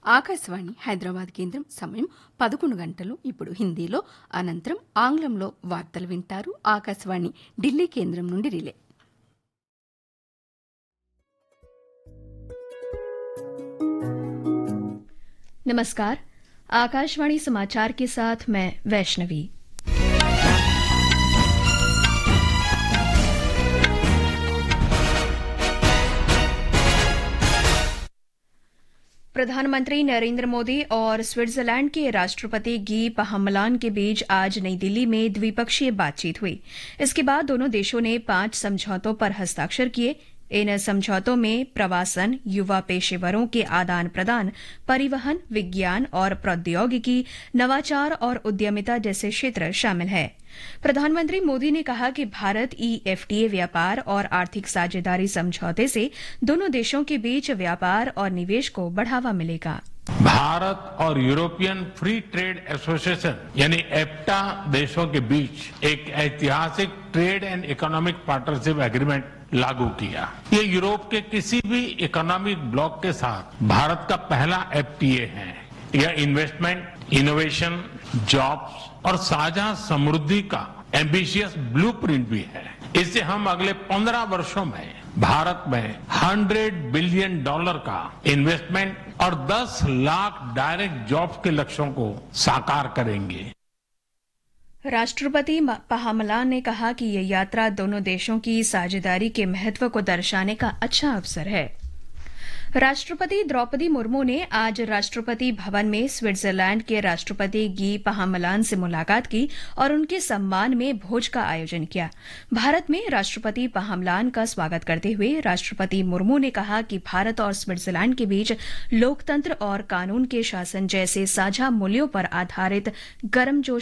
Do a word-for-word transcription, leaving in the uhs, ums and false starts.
ఆకాశవాణి హైదరాబాద్ కేంద్రం సమయం పదకొండు గంటలు. ఇప్పుడు హిందీలో, అనంతరం ఆంగ్లంలో వార్తలు వింటారు. ఆకాశవాణి ఢిల్లీ కేంద్రం నుండి రిలే. नमस्कार, आकाशवाणी समाचार के साथ मैं वैष्णवी। प्रधानमंत्री नरेंद्र मोदी और स्विट्जरलैंड के राष्ट्रपति गी पहमलान के बीच आज नई दिल्ली में द्विपक्षीय बातचीत हुई। इसके बाद दोनों देशों ने पांच समझौतों पर हस्ताक्षर किए। इन समझौतों में प्रवासन, युवा पेशेवरों के आदान प्रदान, परिवहन, विज्ञान और प्रौद्योगिकी, नवाचार और उद्यमिता जैसे क्षेत्र शामिल हैं। प्रधानमंत्री मोदी ने कहा कि भारत ई एफटीए व्यापार और आर्थिक साझेदारी समझौते से दोनों देशों के बीच व्यापार और निवेश को बढ़ावा मिलेगा। भारत और यूरोपियन फ्री ट्रेड एसोसिएशन यानी एफ्टा देशों के बीच एक ऐतिहासिक trade and economic partnership agreement लागू किया। ये यूरोप के किसी भी इकोनॉमिक ब्लॉक के साथ भारत का पहला एफटीए है। यह इन्वेस्टमेंट, इनोवेशन, जॉब्स और साझा समृद्धि का एम्बिशियस ब्लूप्रिंट भी है। इससे हम अगले पंद्रह वर्षों में भारत में सौ बिलियन डॉलर का इन्वेस्टमेंट और दस लाख डायरेक्ट जॉब्स के लक्ष्यों को साकार करेंगे। राष्ट्रपति पहमलान ने कहा कि ये यात्रा दोनों देशों की साझेदारी के महत्व को दर्शाने का अच्छा अवसर है। राष्ट्रपति द्रौपदी मुर्मू ने आज राष्ट्रपति भवन में स्विट्जरलैंड के राष्ट्रपति गी पहमलान से मुलाकात की और उनके सम्मान में भोज का आयोजन किया। भारत में राष्ट्रपति पहमलान का स्वागत करते हुए राष्ट्रपति मुर्मू ने कहा कि भारत और स्विट्जरलैंड के बीच लोकतंत्र और कानून के शासन जैसे साझा मूल्यों पर आधारित गर्मजोशी